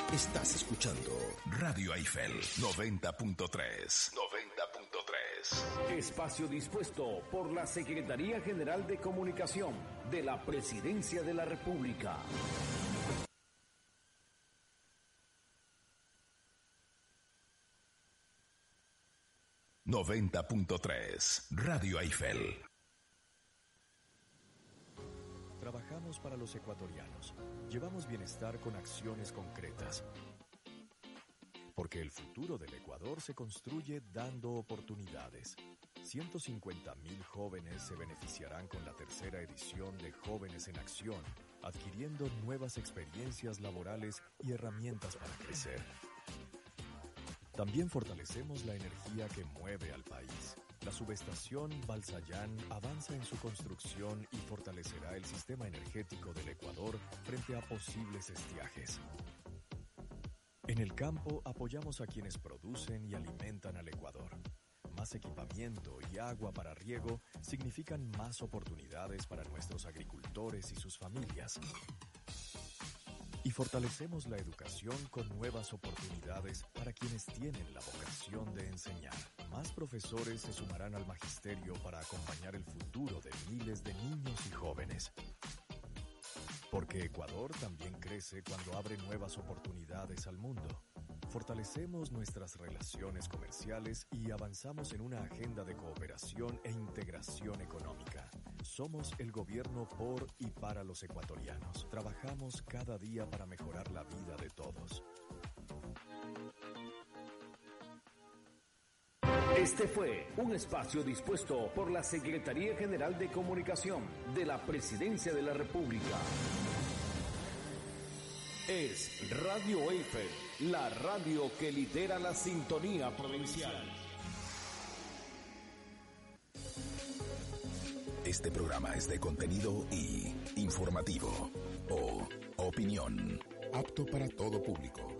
Estás escuchando Radio Eiffel 90.3. 90.3. Espacio dispuesto por la Secretaría General de Comunicación de la Presidencia de la República. ...90.3... Radio Eiffel. Trabajamos para los ecuatorianos. Llevamos bienestar con acciones concretas. Porque el futuro del Ecuador se construye dando oportunidades. 150.000 jóvenes se beneficiarán con la tercera edición de Jóvenes en Acción, adquiriendo nuevas experiencias laborales y herramientas para crecer. También fortalecemos la energía que mueve al país. La subestación Balsayán avanza en su construcción y fortalecerá el sistema energético del Ecuador frente a posibles estiajes. En el campo apoyamos a quienes producen y alimentan al Ecuador. Más equipamiento y agua para riego significan más oportunidades para nuestros agricultores y sus familias. Y fortalecemos la educación con nuevas oportunidades para quienes tienen la vocación de enseñar. Más profesores se sumarán al magisterio para acompañar el futuro de miles de niños y jóvenes. Porque Ecuador también crece cuando abre nuevas oportunidades al mundo. Fortalecemos nuestras relaciones comerciales y avanzamos en una agenda de cooperación e integración económica. Somos el gobierno por y para los ecuatorianos. Trabajamos cada día para mejorar la vida de todos. Este fue un espacio dispuesto por la Secretaría General de Comunicación de la Presidencia de la República. Es Radio Eiffel, la radio que lidera la sintonía provincial. Este programa es de contenido y informativo o opinión, apto para todo público.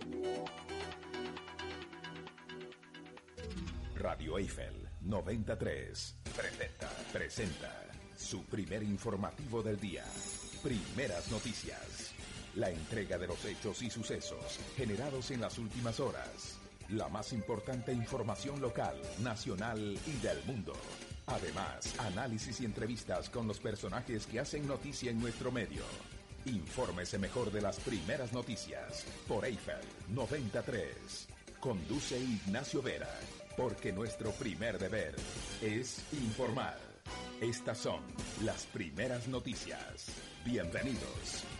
Radio Eiffel 93 presenta su primer informativo del día. Primeras noticias. La entrega de los hechos y sucesos generados en las últimas horas. La más importante información local, nacional y del mundo. Además, análisis y entrevistas con los personajes que hacen noticia en nuestro medio. Infórmese mejor de las primeras noticias por Eiffel 93. Conduce Ignacio Vera, porque nuestro primer deber es informar. Estas son las primeras noticias. Bienvenidos.